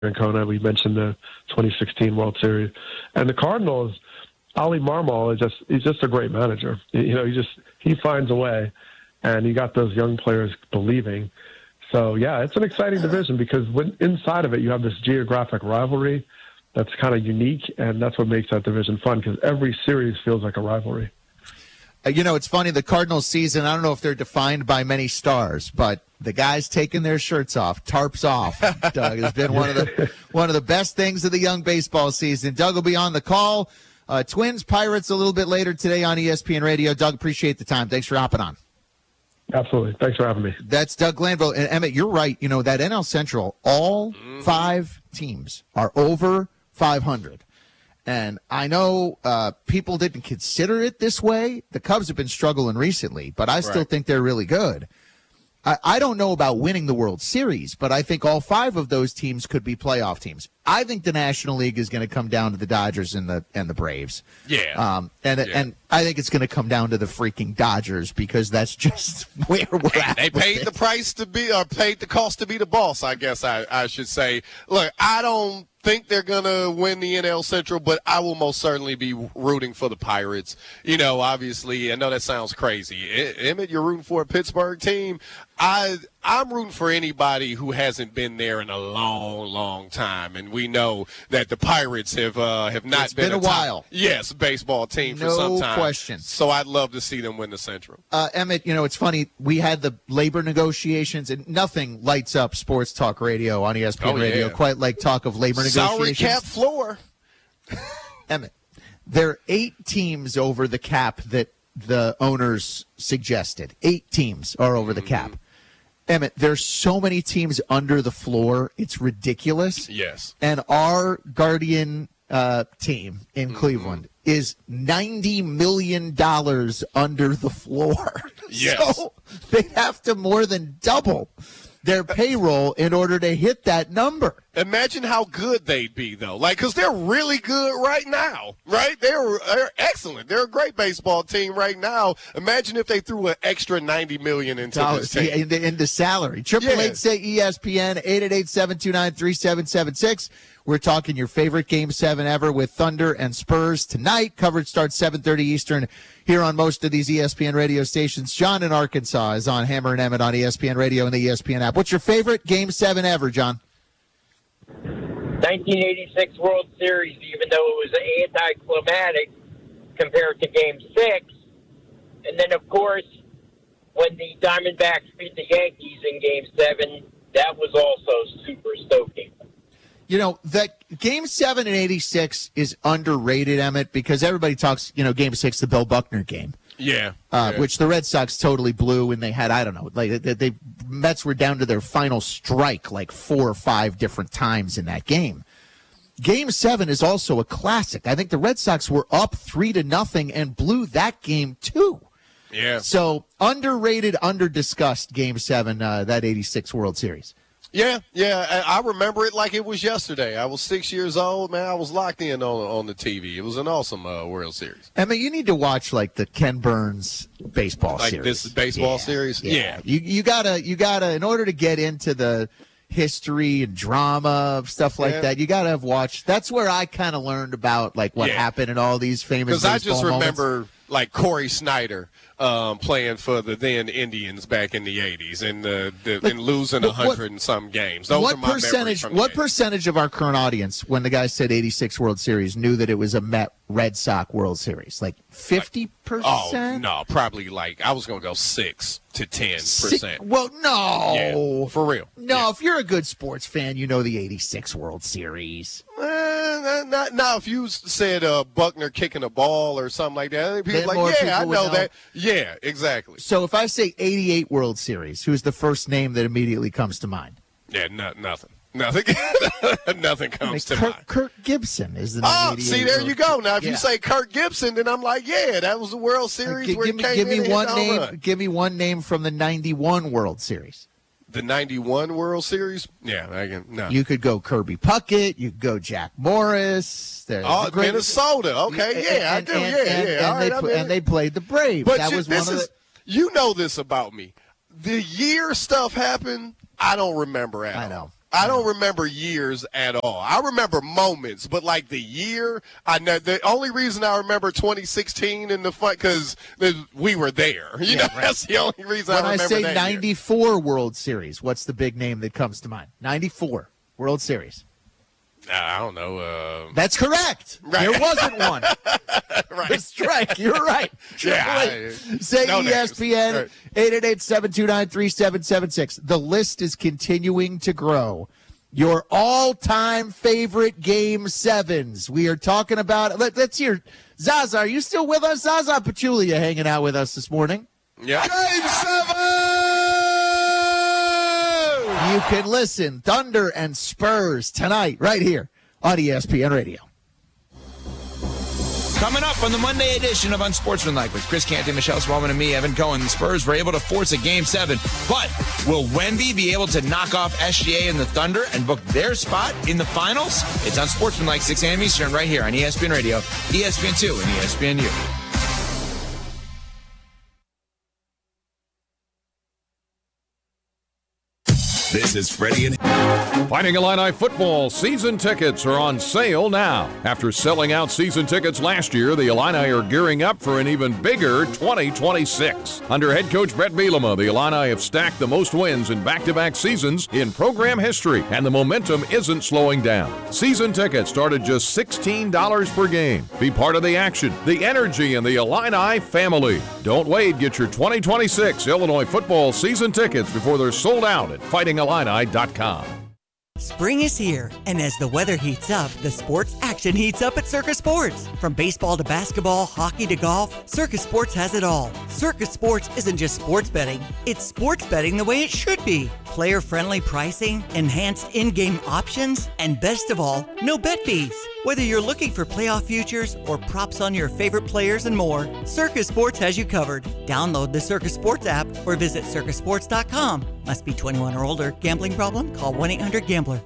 Ancona. We mentioned the 2016 World Series. And the Cardinals, Oli Marmol he's just a great manager. He finds a way, and you got those young players believing. So, yeah, it's an exciting division because inside of it you have this geographic rivalry that's kind of unique, and that's what makes that division fun because every series feels like a rivalry. It's funny, the Cardinals season, I don't know if they're defined by many stars, but the guys taking their shirts off, tarps off, Doug, has been one of the best things of the young baseball season. Doug will be on the call. Twins, Pirates a little bit later today on ESPN Radio. Doug, appreciate the time. Thanks for hopping on. Absolutely. Thanks for having me. That's Doug Glanville. And Emmett, you're right. That NL Central, all 5 teams are over 500. And I know people didn't consider it this way. The Cubs have been struggling recently, but I still think they're really good. I don't know about winning the World Series, but I think all 5 of those teams could be playoff teams. I think the National League is going to come down to the Dodgers and the Braves. Yeah. And I think it's going to come down to the freaking Dodgers because that's just where we're at. They paid the price to be, or paid the cost to be the boss, I guess I should say. Look, I don't think they're going to win the NL Central, but I will most certainly be rooting for the Pirates. Obviously, I know that sounds crazy. Emmett, you're rooting for a Pittsburgh team. I'm rooting for anybody who hasn't been there in a long, long time, and we know that the Pirates have not it's been a while. Yes, baseball team for some time. No question. So I'd love to see them win the Central. Emmett, it's funny. We had the labor negotiations, and nothing lights up sports talk radio on ESPN Radio quite like talk of labor negotiations. Salary cap floor. Emmett, there are 8 teams over the cap that the owners suggested. 8 teams are over the cap. Emmett, there's so many teams under the floor. It's ridiculous. Yes. And our Guardian team in Cleveland is $90 million under the floor. Yes. So they have to more than double their payroll in order to hit that number. Imagine how good they'd be, though. Because they're really good right now, right? They're excellent. They're a great baseball team right now. Imagine if they threw an extra $90 million into this team. Into salary. 888-SAY-ESPN, 888-729-3776. We're talking your favorite Game 7 ever with Thunder and Spurs tonight. Coverage starts 7:30 Eastern here on most of these ESPN radio stations. John in Arkansas is on Hammer and Emmett on ESPN Radio and the ESPN app. What's your favorite Game 7 ever, John? 1986 World Series, even though it was anticlimactic compared to Game 6. And then, of course, when the Diamondbacks beat the Yankees in Game 7, that was also super stoking. That Game 7 in 86 is underrated, Emmett, because everybody talks, Game 6, the Bill Buckner game. Yeah. Which the Red Sox totally blew, and they had, I don't know, they Mets were down to their final strike like 4 or 5 different times in that game. Game 7 is also a classic. I think the Red Sox were up 3-0 and blew that game too. Yeah. So underrated, under-discussed Game 7, that 86 World Series. Yeah. I remember it like it was yesterday. I was 6 years old, man. I was locked in on the TV. It was an awesome World Series. Emma, you need to watch the Ken Burns baseball series. Like this baseball series? Yeah. You gotta, in order to get into the history and drama of stuff like that, you gotta have watched. That's where I kind of learned about what happened in all these famous baseball because I just moments. remember Corey Snyder playing for the then Indians back in the 80s and and losing 100 and some games. Those are my memories from what percentage of our current audience, when the guy said 86 World Series, knew that it was a Red Sox World Series? 50%? Oh, no, probably I was going to go 6 to 10%. Well, no. Yeah, for real. No, if you're a good sports fan, you know the 86 World Series. Now, if you said Buckner kicking a ball or something like that, people I know that. Yeah, exactly. So if I say 88 World Series, who's the first name that immediately comes to mind? Yeah, nothing. Nothing comes to mind. Kirk Gibson is the name. Oh, see, there you go. Now, if you say Kirk Gibson, then I'm like, that was the World Series where he came give in me one and name. run. Give me one name from the 91 World Series. The 91 World Series? Yeah, no. You could go Kirby Puckett. You could go Jack Morris. Minnesota. Okay, I do. And they played the Braves. But that was one of the. You know this about me. The year stuff happened, I don't remember at all. I know. I don't remember years at all. I remember moments, but like the year, I know the only reason I remember 2016 in the fun because we were there. You know, right. That's the only reason I remember that. When I say 94 World Series, what's the big name that comes to mind? 94 World Series. I don't know. That's correct. Right. There wasn't one. Right. That's right. You're right. Yeah. Say no ESPN, 888-729-3776. The list is continuing to grow. Your all-time favorite Game 7s. We are talking about, let's hear, Zaza, are you still with us? Zaza Pachulia hanging out with us this morning. Yeah. Game 7! You can listen, Thunder and Spurs, tonight, right here on ESPN Radio. Coming up on the Monday edition of Unsportsmanlike with Chris Canty, Michelle Smallman, and me, Evan Cohen. The Spurs were able to force a Game 7, but will Wemby be able to knock off SGA and the Thunder and book their spot in the finals? It's Unsportsmanlike, 6 a.m. Eastern, right here on ESPN Radio, ESPN2, and ESPNU. This is Freddie and Fighting Illini football season tickets are on sale now. After selling out season tickets last year, the Illini are gearing up for an even bigger 2026. Under head coach Brett Bielema, the Illini have stacked the most wins in back-to-back seasons in program history, and the momentum isn't slowing down. Season tickets start at just $16 per game. Be part of the action, the energy, and the Illini family. Don't wait. Get your 2026 Illinois football season tickets before they're sold out at fightingillini.com. Spring is here, and as the weather heats up, the sports action heats up at Circus Sports. From baseball to basketball, hockey to golf, Circus Sports has it all. Circus Sports isn't just sports betting, it's sports betting the way it should be. Player-friendly pricing, enhanced in-game options, and best of all, no bet fees. Whether you're looking for playoff futures or props on your favorite players and more, Circus Sports has you covered. Download the Circus Sports app or visit circusports.com. Must be 21 or older. Gambling problem? Call 1-800-GAMBLER.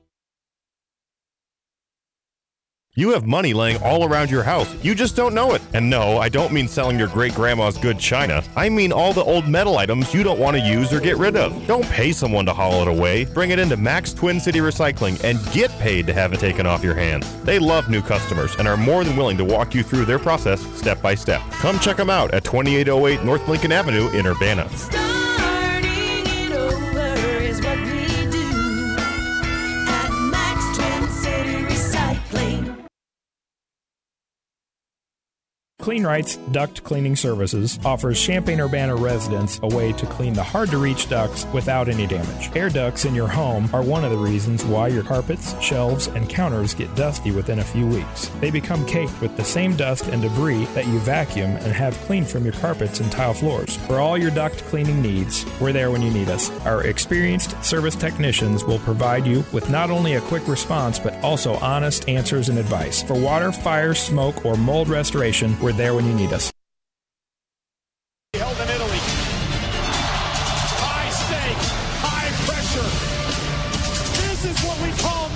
You have money laying all around your house. You just don't know it. And no, I don't mean selling your great-grandma's good china. I mean all the old metal items you don't want to use or get rid of. Don't pay someone to haul it away. Bring it into Max Twin City Recycling and get paid to have it taken off your hands. They love new customers and are more than willing to walk you through their process step by step. Come check them out at 2808 North Lincoln Avenue in Urbana. CleanRight's Duct Cleaning Services offers Champaign-Urbana residents a way to clean the hard-to-reach ducts without any damage. Air ducts in your home are one of the reasons why your carpets, shelves, and counters get dusty within a few weeks. They become caked with the same dust and debris that you vacuum and have cleaned from your carpets and tile floors. For all your duct cleaning needs, we're there when you need us. Our experienced service technicians will provide you with not only a quick response, but also honest answers and advice. For water, fire, smoke, or mold restoration, we're there when you need us. Held in Italy. High stakes, high pressure. This is what we call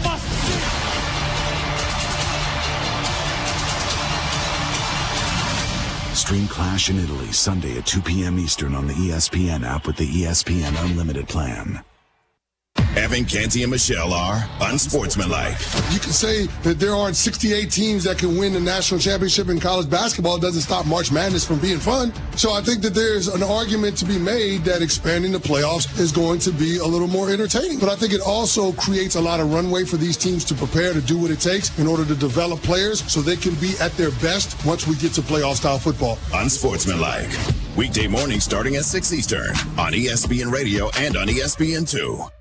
must see. Stream Clash in Italy Sunday at 2 p.m. Eastern on the ESPN app with the ESPN Unlimited plan. Evan, Canty, and Michelle are Unsportsmanlike. You can say that there aren't 68 teams that can win the national championship in college basketball. It doesn't stop March Madness from being fun. So I think that there's an argument to be made that expanding the playoffs is going to be a little more entertaining. But I think it also creates a lot of runway for these teams to prepare to do what it takes in order to develop players so they can be at their best once we get to playoff-style football. Unsportsmanlike. Weekday morning starting at 6 Eastern on ESPN Radio and on ESPN2.